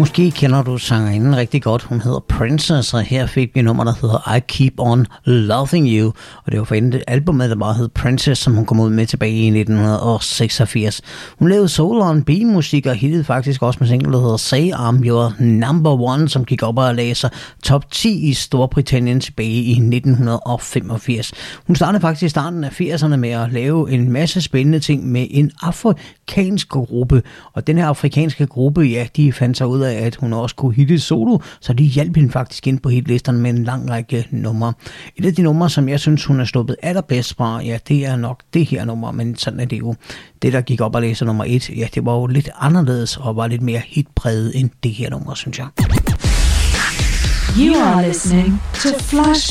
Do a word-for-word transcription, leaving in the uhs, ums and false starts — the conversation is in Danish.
Måske kender du sangerinden rigtig godt. Hun hedder Princess, og her fik vi et nummer, der hedder I Keep On Loving You. Og det var for endet albumet, der bare hed Princess, som hun kom ud med tilbage i nitten seksogfirs. Hun lavede soul og R and B-musik og hittede faktisk også med single, der hedder Say I'm Your Number One, som gik op og lagde sig top ti i Storbritannien tilbage i nitten femogfirs. Hun startede faktisk i starten af firserne med at lave en masse spændende ting med en afrikansk gruppe. Og den her afrikanske gruppe, ja, de fandt sig ud af, at hun også kunne hitte solo, så de hjalp hende faktisk ind på hitlisterne med en lang række numre. Et af de numre, som jeg synes, hun er sluppet allerbedst fra, ja, det er nok det her nummer, men sådan er det jo. Det, der gik op og læser nummer et, ja, det var jo lidt anderledes og var lidt mere hitpræget end det her nummer, synes jeg. You are listening to Flash